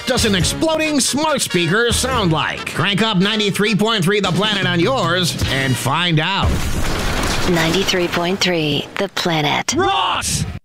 does an exploding smart speaker sound like? Crank up 93.3 The Planet on yours and find out. 93.3 The Planet. Ross!